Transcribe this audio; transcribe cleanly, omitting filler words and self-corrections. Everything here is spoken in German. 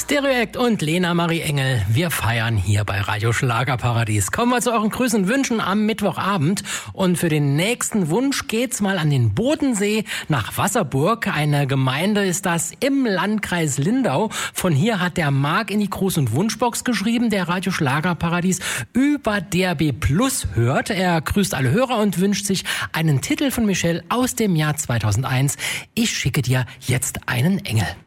Stereoact und Lena Marie Engel, wir feiern hier bei Radio Schlagerparadies. Kommen wir zu euren Grüßen und Wünschen am Mittwochabend. Und für den nächsten Wunsch geht's mal an den Bodensee nach Wasserburg. Eine Gemeinde ist das im Landkreis Lindau. Von hier hat der Marc in die Gruß- und Wunschbox geschrieben, der Radio Schlagerparadies über DAB Plus hört. Er grüßt alle Hörer und wünscht sich einen Titel von Michelle aus dem Jahr 2001. Ich schicke dir jetzt einen Engel.